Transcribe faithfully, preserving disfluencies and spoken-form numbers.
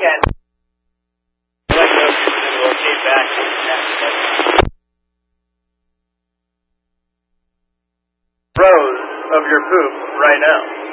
can. Let go to rotate back. Rows of your poop right now.